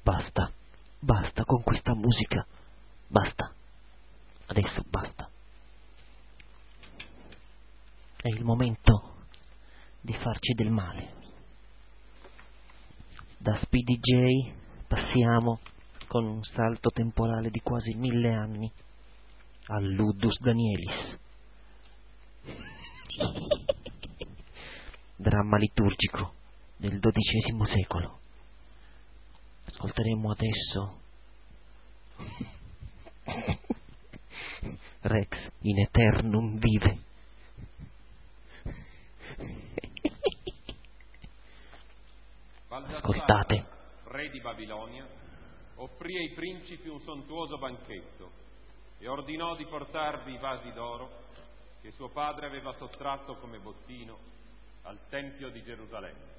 Basta, basta con questa musica, basta, adesso basta. È il momento di farci del male. Da Speedy J passiamo con un salto temporale di quasi 1000 anni al Ludus Danielis. Dramma liturgico del XII secolo. Ascolteremo adesso Rex in Eternum vive. Ascoltate. Re di Babilonia, offrì ai principi un sontuoso banchetto e ordinò di portarvi i vasi d'oro che suo padre aveva sottratto come bottino al Tempio di Gerusalemme.